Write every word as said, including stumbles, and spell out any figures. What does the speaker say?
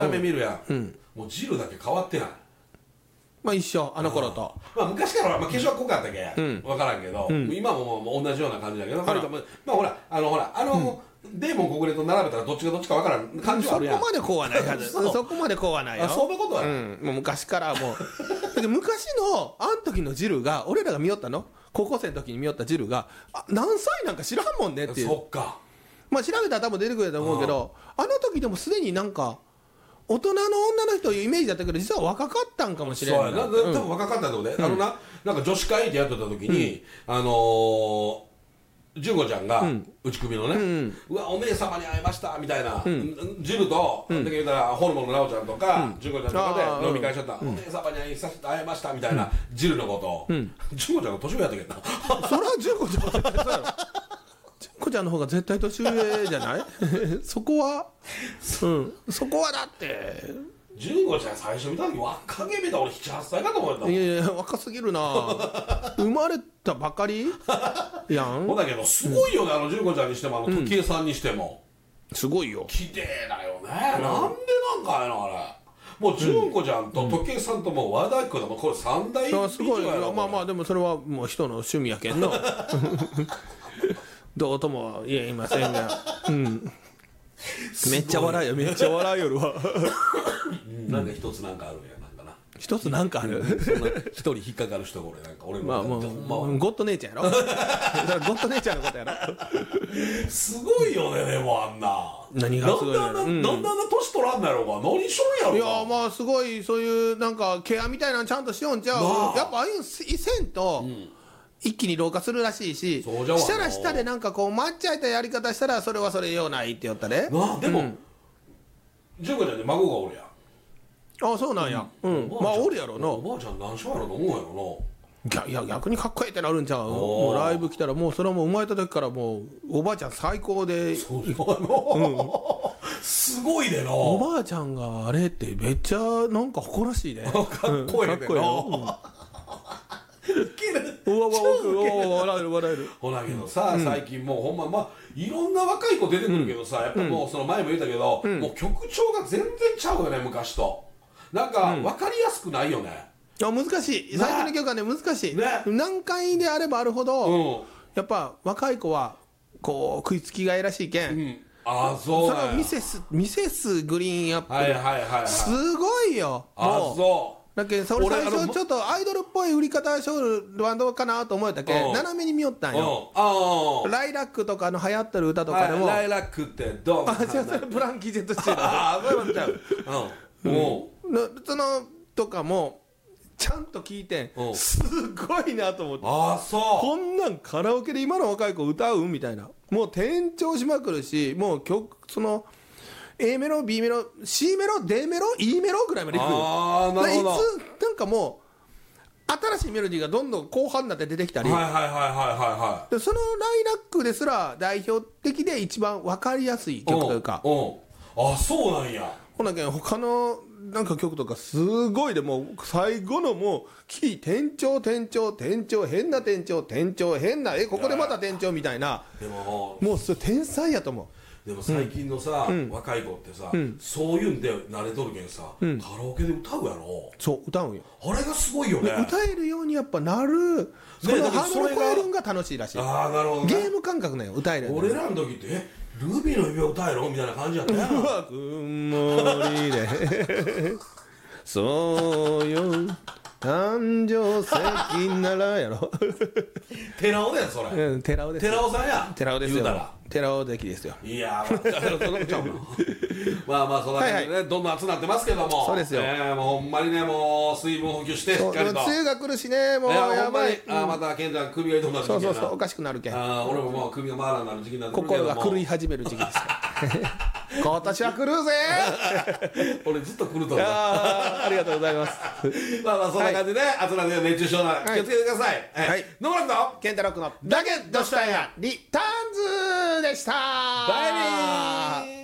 目見るやん、うん、もう汁だけ変わってない。 まあ一緒、あの頃と。 まあ昔から、まあ、化粧は濃かったけ、うん、分からんけど、うん、今ももう同じような感じだけど、まあほら、あのほら、あの、うん、デーモン小暮と並べたらどっちがどっちか分からん感じはあるやん。 そこまでこうはないはず。そこまでこうはないよ。 あ、そんなことは、 うん、もう昔からもう。昔のあん時の汁が、俺らが見よったの高校生の時に見よった汁が、あ、何歳なんか知らんもんねっていう。 そっか。 まあ調べたら多分出てくると思うけど、あの時でもすでになんか、大人の女の人というイメージだったけど、実は若かったんかもしれない。 そうやな、多分若かったってことね、うん、あのな、なんか女子会ってやってた時に、うん、あのー、純子ちゃんが、うん、内首のね、うん、うわ、お姉様に会いましたみたいな、うん、ジルと、うん、だけど言ったら、ホルモンの奈緒ちゃんとか、純、うん、子ちゃんとかで飲み会しちゃった、うん、お姉様に会い会いましたみたいな、うん、ジルのことを、純、子ちゃんが年上やったけどな。 それは純子ちゃんは絶対そうやろ。純子ちゃんの方が絶対年上じゃないそこは、うん、そこはだって。 純子ちゃん最初見た時若気見た俺ななはっさいかと思ったもん。 いやいや若すぎるな生まれたばかりやん。 ほんだけどすごいよね、うん、あの純子ちゃんにしてもあの時計さんにしても、 うん、すごいよ、 綺麗だよね、うん、なんでなんかあれのあれもう純子ちゃんと時計さんともう和田君だもん、これ三大美女やろ。 すごい。まあまあでもそれはもう人の趣味やけんのどうとも言えませんが、うん、めっちゃ笑いよ、めっちゃ笑いよるわなんか一つなんかあるんや、なんかな一つなんかあるそんな一人引っかかる人が俺なんか俺のまあもう、まあ、ゴッド姉ちゃんやろだからゴッド姉ちゃんのことやろすごいよね、でもあんな何がすごいの、 なんであんな年取らんのやろうか、何しょんやろうか。 いやまあすごいそういうなんかケアみたいなのちゃんとしようんちゃう。やっぱああいうせんと、うん一気に老化するらしいし、したら下でなんかこう抹茶いたやり方したらそれはそれようないって言ったね。 なあでも純子ちゃんで孫がおるやん。 ああそうなんや、うん、まあおるやろな。 おばあちゃん何歳やろと思うやろな。いや逆にかっこいいってなるんちゃう。もうライブ来たらもうそれはもう生まれた時からもうおばあちゃん最高で。 そうやの、うん、すごいでな。 おばあちゃんがあれってめっちゃなんか誇らしいね。 かっこいいでな。 うわうわうわ笑える笑える。 ほらけどさ、うん、最近もうほんままあいろんな若い子出てくるけどさ、うん、やっぱもうその前も言ったけど、うん、もう曲調が全然ちゃうよね昔と。なんか分かりやすくないよね。 いや難しい、最近の曲はね難しい、ね、何回であればあるほど、うん、やっぱ若い子はこう食いつきがいらしいけん、うん、 あそうそれをミセスミセスグリーンアップ、はいはいはいはい、すごいよ。 あそうだけどそれ最初ちょっとアイドルっぽい売り方しょるバンドかなと思えたけど斜めに見よったんよ。ライラックとかの流行ってる歌とかでも、 ライラックってどうあじゃあそれブランキー・ジェット・スチールああそういうことちゃうそのとかもちゃんと聞いてすごいなと思って。 あそうこんなんカラオケで今の若い子歌うみたいな。もう転調しまくるし、もう曲そのA メロ B メロ C メロ D メロ E メロぐらいまでいくよ。 ああなるほど。 いつなんかもう新しいメロディーがどんどん後半になって出てきたり、 はいはいはいはいはい。 でそのライラックですら代表的で一番分かりやすい曲というか。 あそうなんや。 ほなけん他のなんか曲とかすごいでもう最後のもうキー転調転調転調変な転調転調変なえここでまた転調みたいな。でももうそれ天才やと思う。 でも最近のさ、うん、若い子ってさ、うん、そういうんで慣れとるけんさ、うん、カラオケで歌うやろ。 そう歌うんよ。 あれがすごいよね。 歌えるようにやっぱなる、そのハードル超えるんが楽しいらしい。 ああなるほど、ね、 ゲーム感覚なんよ歌える。 俺らの時ってえルビーの指輪歌えろみたいな感じやったやん。 うわ曇りでそうよ誕生石ならやろ寺尾だよそれ、 うん、寺尾です。 寺尾さんや。 寺尾ですよ。寺尾関ですよ。 いやまあまあそんな感じでね、はいはい、どんどん暑くなってますけども。 そうですよ、 えー、もうほんまにねもう水分補給してしっかりと。 梅雨が来るしねもうやばい、 うん、あまた健太首が痛くなる時期やな。 そうそうそうおかしくなるけん。 あ俺ももう首が回らなる時期になってくるけども心が狂い始める時期ですから今年は来るぜ俺ずっと来ると思う。 あ, ありがとうございますまあまあそんな感じで、はい、暑なで熱中症な気をつけてください。はい、野村君と健太郎君のだけどしたんやリターンズでした。 バイビー。